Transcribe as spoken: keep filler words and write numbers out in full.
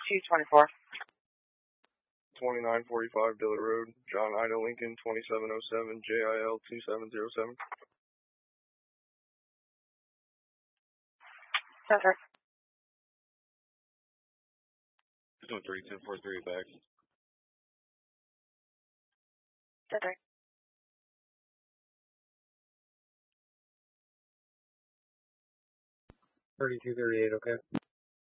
two twenty-four. twenty-nine forty-five Dillard Road, John Ida Lincoln, twenty-seven oh seven, J I L two seven zero seven. Center. two three two four three back. Center. thirty-two thirty-eight, okay.